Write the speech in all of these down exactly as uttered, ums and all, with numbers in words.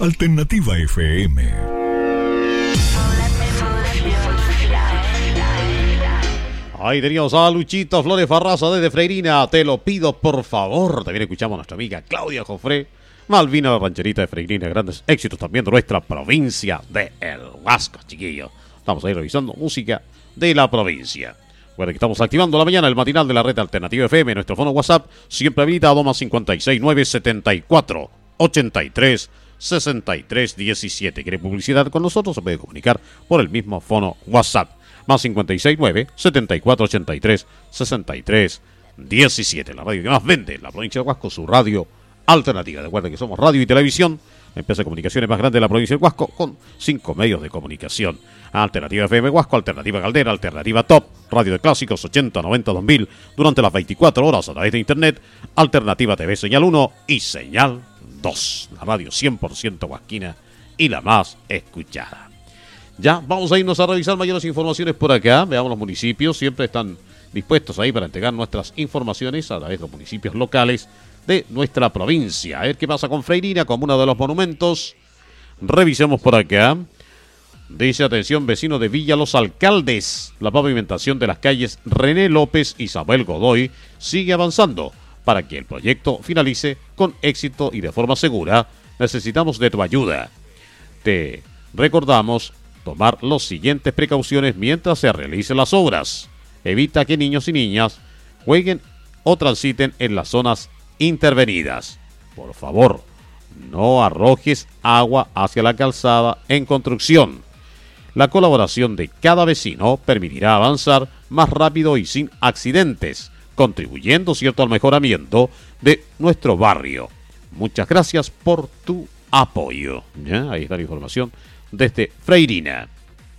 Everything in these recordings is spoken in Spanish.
Alternativa F M. Ahí teníamos a Luchito Flores Farraza desde Freirina. Te lo pido por favor. También escuchamos a nuestra amiga Claudia Jofré. Malvina, la rancherita de Freirina. Grandes éxitos también de nuestra provincia de El Huasco, chiquillos. Estamos ahí revisando música de la provincia. Bueno, que estamos activando la mañana el matinal de la red Alternativa F M. Nuestro fono WhatsApp siempre habilitado, más cincuenta y seis nueve setenta y cuatro ochenta y tres sesenta y tres diecisiete. ¿Quiere publicidad con nosotros? Se puede comunicar por el mismo fono WhatsApp. Más cincuenta y seis nueve setenta y cuatro ochenta y tres sesenta y tres diecisiete. La radio que más vende en la provincia de Huasco, su radio alternativa. Recuerden que somos radio y televisión, la empresa de comunicaciones más grande de la provincia de Huasco, con cinco medios de comunicación. Alternativa F M Huasco, Alternativa Caldera, Alternativa Top, Radio de Clásicos ochenta, noventa, dos mil, durante las veinticuatro horas a través de internet, Alternativa T V Señal uno y Señal dos. La radio cien por ciento huasquina y la más escuchada. Ya, vamos a irnos a revisar mayores informaciones por acá. Veamos los municipios, siempre están dispuestos ahí para entregar nuestras informaciones a través de los municipios locales de nuestra provincia. A ver qué pasa con Freirina, como uno de los monumentos. Revisemos por acá. Dice, atención, vecino de Villa Los Alcaldes. La pavimentación de las calles René López y Samuel Godoy sigue avanzando. Para que el proyecto finalice con éxito y de forma segura, necesitamos de tu ayuda. Te recordamos tomar las siguientes precauciones mientras se realicen las obras. Evita que niños y niñas jueguen o transiten en las zonas intervenidas. Por favor, no arrojes agua hacia la calzada en construcción. La colaboración de cada vecino permitirá avanzar más rápido y sin accidentes, contribuyendo, cierto, al mejoramiento de nuestro barrio. Muchas gracias por tu apoyo. ¿Ya? Ahí está la información desde Freirina.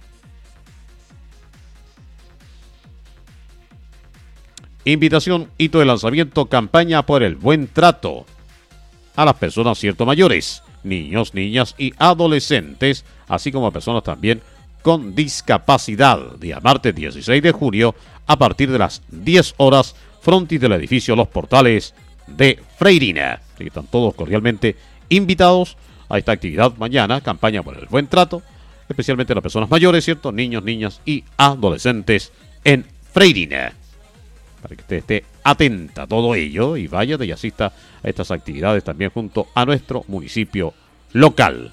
Invitación, hito de lanzamiento, campaña por el buen trato a las personas, cierto, mayores, niños, niñas y adolescentes, así como a personas también con discapacidad. Día martes dieciséis de junio, a partir de las diez horas, frontis del edificio Los Portales de Freirina. Así que están todos cordialmente invitados a esta actividad mañana, campaña por el buen trato, especialmente a las personas mayores, cierto, niños, niñas y adolescentes en Freirina. Para que usted esté atenta a todo ello y vaya y asista a estas actividades también junto a nuestro municipio local.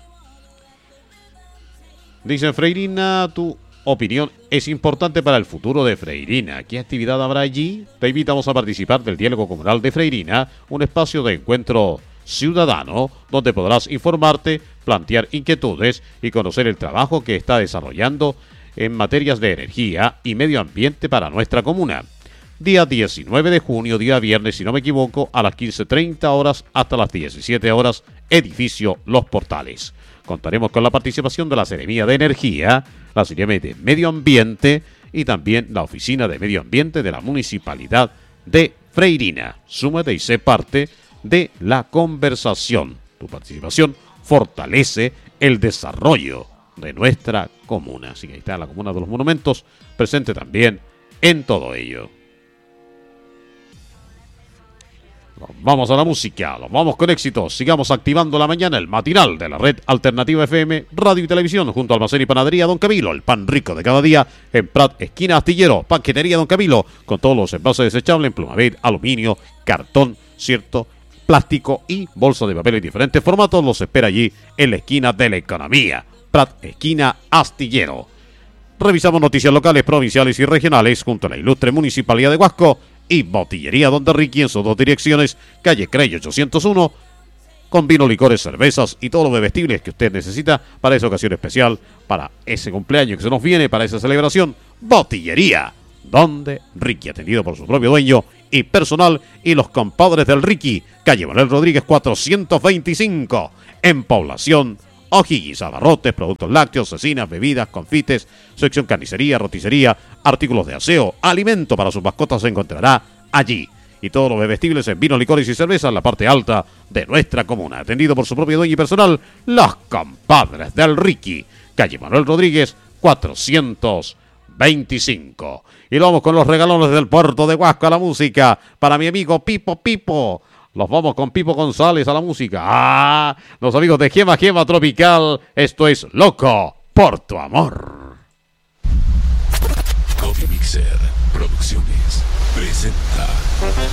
Dice Freirina, tu opinión es importante para el futuro de Freirina. ¿Qué actividad habrá allí? Te invitamos a participar del Diálogo Comunal de Freirina, un espacio de encuentro ciudadano donde podrás informarte, plantear inquietudes y conocer el trabajo que está desarrollando en materias de energía y medio ambiente para nuestra comuna. Día diecinueve de junio, día viernes, si no me equivoco, a las quince treinta horas hasta las diecisiete horas, edificio Los Portales. Contaremos con la participación de la Seremía de Energía, la Seremía de Medio Ambiente y también la Oficina de Medio Ambiente de la Municipalidad de Freirina. Súmate y sé parte de la conversación. Tu participación fortalece el desarrollo de nuestra comuna. Así que ahí está la Comuna de los Monumentos, presente también en todo ello. Nos vamos a la música, nos vamos con éxito. Sigamos activando la mañana, el matinal de la red Alternativa F M, radio y televisión, junto al almacén y panadería Don Camilo, el pan rico de cada día, en Prat, esquina Astillero, paquetería Don Camilo, con todos los envases desechables en plumavit, aluminio, cartón, cierto, plástico y bolsa de papel en diferentes formatos. Los espera allí en la esquina de la economía, Prat, esquina Astillero. Revisamos noticias locales, provinciales y regionales junto a la ilustre Municipalidad de Huasco y Botillería Don Ricky en sus dos direcciones, calle Crey ochocientos uno, con vino, licores, cervezas y todos los bebestibles que usted necesita para esa ocasión especial, para ese cumpleaños que se nos viene, para esa celebración. Botillería Don Ricky, atendido por su propio dueño y personal y los compadres del Ricky, calle Manuel Rodríguez cuatrocientos veinticinco, en Población O'Higgins. Abarrotes, productos lácteos, cecinas, bebidas, confites, sección carnicería, roticería, artículos de aseo, alimento para sus mascotas se encontrará allí. Y todos los bebestibles en vinos, licores y cervezas en la parte alta de nuestra comuna. Atendido por su propio dueño y personal, los compadres del Ricky, calle Manuel Rodríguez cuatrocientos veinticinco. Y lo vamos con los regalones del puerto de Huasco a la música para mi amigo Pipo Pipo. Los vamos con Pipo González a la música. Ah, los amigos de Gema Gema Tropical. Esto es Loco por tu amor. Coffee Mixer Producciones presenta